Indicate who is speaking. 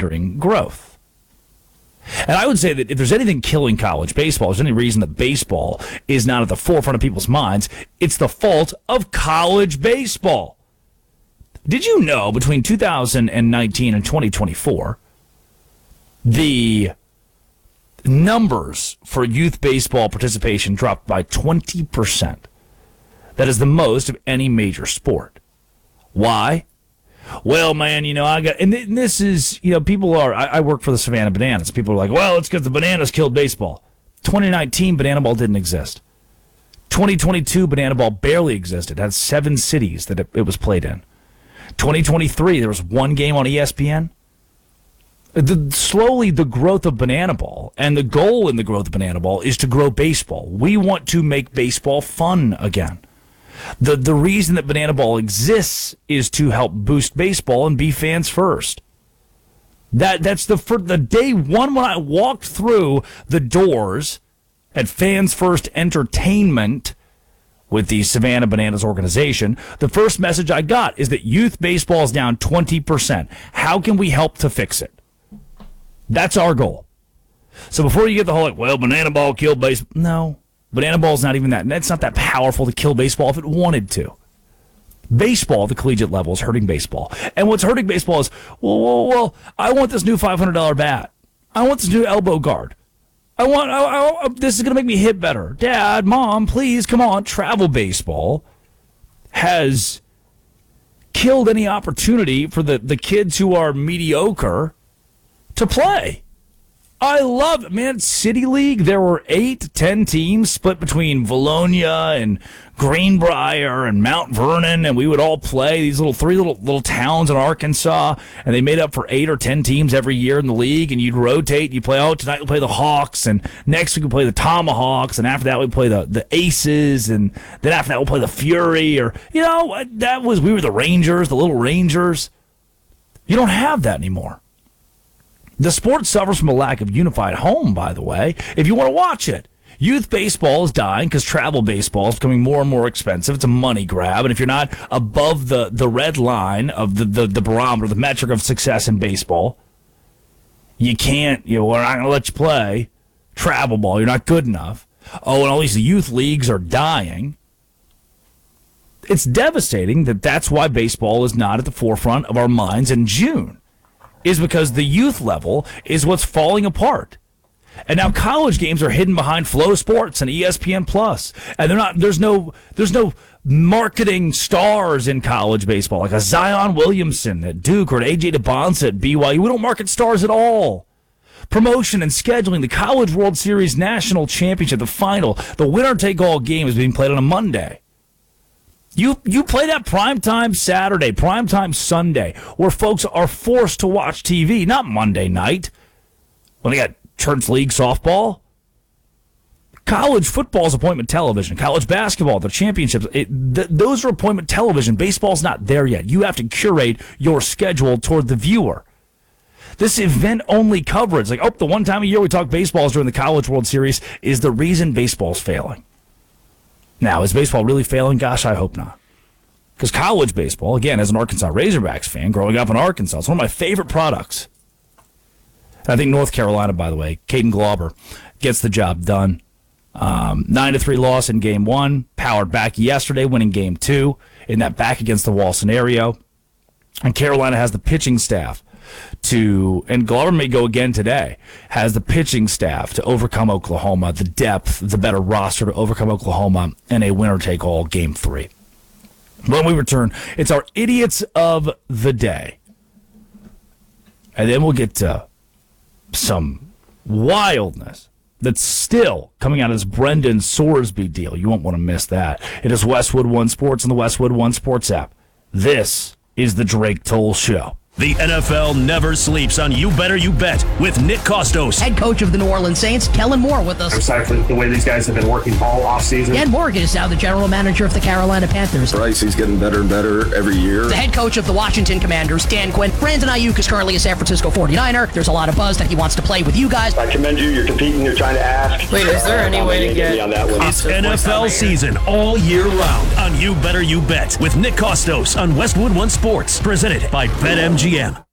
Speaker 1: hindering growth. And I would say that if there's anything killing college baseball, if there's any reason that baseball is not at the forefront of people's minds, it's the fault of college baseball. Did you know between 2019 and 2024, the numbers for youth baseball participation dropped by 20%? That is the most of any major sport. Why? Well, man, and this is, people are, I work for the Savannah Bananas. People are like, well, it's because the Bananas killed baseball. 2019, Banana Ball didn't exist. 2022, Banana Ball barely existed. It had 7 cities that it was played in. 2023, there was 1 game on ESPN. Slowly, the growth of Banana Ball, and the goal in the growth of Banana Ball is to grow baseball. We want to make baseball fun again. The reason that Banana Ball exists is to help boost baseball and be fans first. That's the day one when I walked through the doors at Fans First Entertainment with the Savannah Bananas organization. The first message I got is that youth baseball is down 20%. How can we help to fix it? That's our goal. So before you get the whole Banana Ball killed baseball, no. Banana Ball's not even that. It's not that powerful to kill baseball if it wanted to. Baseball at the collegiate level is hurting baseball. And what's hurting baseball is, well, I want this new $500 bat. I want this new elbow guard. This is going to make me hit better. Dad, Mom, please, come on. Travel baseball has killed any opportunity for the kids who are mediocre to play. I love it, man. City League, there were 8 to 10 teams split between Valonia and Greenbrier and Mount Vernon, and we would all play these three little towns in Arkansas, and they made up for 8 or 10 teams every year in the league, and you'd rotate. You'd play, tonight we'll play the Hawks, and next week we'll play the Tomahawks, and after that we'd play the Aces, and then after that we'll play the Fury, or, we were the Rangers, the Little Rangers. You don't have that anymore. The sport suffers from a lack of unified home, by the way, if you want to watch it. Youth baseball is dying because travel baseball is becoming more and more expensive. It's a money grab, and if you're not above the red line of the barometer, the metric of success in baseball, you can't, we're not going to let you play travel ball. You're not good enough. And all these youth leagues are dying. It's devastating that's why baseball is not at the forefront of our minds in June. Is because the youth level is what's falling apart. And now college games are hidden behind Flow Sports and ESPN Plus. And there's no marketing stars in college baseball, like a Zion Williamson at Duke or an AJ DeBonsa at BYU. We don't market stars at all. Promotion and scheduling, the College World Series National Championship, the final, the winner-take-all game is being played on a Monday. You play that primetime Saturday, primetime Sunday, where folks are forced to watch TV, not Monday night, when they got Church League softball. College football is appointment television. College basketball, the championships, those are appointment television. Baseball's not there yet. You have to curate your schedule toward the viewer. This event-only coverage, the one time a year we talk baseball is during the College World Series, is the reason baseball's failing. Now, is baseball really failing? Gosh, I hope not. Because college baseball, again, as an Arkansas Razorbacks fan, growing up in Arkansas, it's one of my favorite products. And I think North Carolina, by the way, Caden Glauber gets the job done. 9-3 loss in Game 1, powered back yesterday, winning Game 2 in that back-against-the-wall scenario. And Carolina has the pitching staff and Glauber may go again today, has the pitching staff to overcome Oklahoma, the depth, the better roster to overcome Oklahoma in a winner-take-all Game 3. When we return, it's our Idiots of the Day. And then we'll get to some wildness that's still coming out of this Brendan Sorsby deal. You won't want to miss that. It is Westwood One Sports and the Westwood One Sports app. This is the Drake Toll Show.
Speaker 2: The NFL never sleeps on You Better You Bet with Nick Kostos.
Speaker 3: Head coach of the New Orleans Saints, Kellen Moore, with us.
Speaker 4: I'm excited for the way these guys have been working all offseason.
Speaker 3: Dan Morgan is now the general manager of the Carolina Panthers.
Speaker 5: Bryce, he's getting better and better every year.
Speaker 3: The head coach of the Washington Commanders, Dan Quinn. Brandon Ayuk is currently a San Francisco 49er. There's a lot of buzz that he wants to play with you guys.
Speaker 4: I commend you. You're competing. You're trying to ask.
Speaker 6: Wait, is there any way to get
Speaker 4: me on that one?
Speaker 2: It's NFL season all year round on You Better You Bet with Nick Kostos on Westwood One Sports, presented by BetMGM.